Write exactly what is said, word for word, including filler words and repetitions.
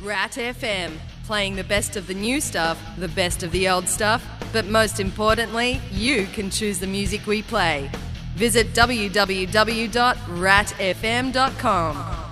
Rat F M, playing the best of the new stuff, the best of the old stuff, but most importantly, you can choose the music we play. Visit w w w dot rat f m dot com.